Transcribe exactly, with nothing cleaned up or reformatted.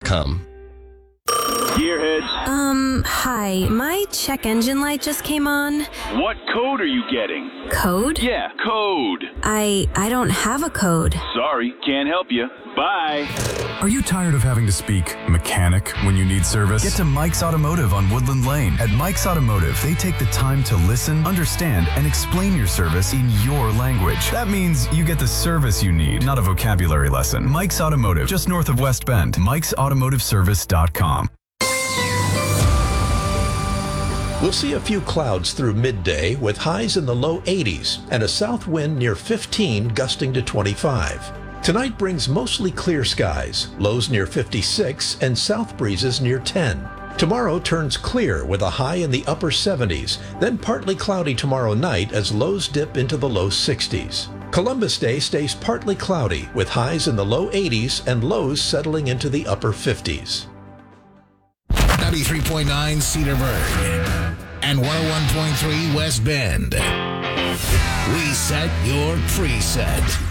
com. Gearheads. Um, hi. My check engine light just came on. What code are you getting? Code? Yeah, code. I I don't have a code. Sorry, can't help you. Bye. Are you tired of having to speak mechanic when you need service? Get to Mike's Automotive on Woodland Lane. At Mike's Automotive, they take the time to listen, understand, and explain your service in your language. That means you get the service you need, not a vocabulary lesson. Mike's Automotive, just north of West Bend. Mikes Automotive Service dot com. We'll see a few clouds through midday with highs in the low eighties and a south wind near fifteen gusting to twenty-five. Tonight brings mostly clear skies, lows near fifty-six and south breezes near ten. Tomorrow turns clear with a high in the upper seventies, then partly cloudy tomorrow night as lows dip into the low sixties. Columbus Day stays partly cloudy with highs in the low eighties and lows settling into the upper fifties. ninety-three point nine Cedarburg and one oh one point three West Bend. We set your preset.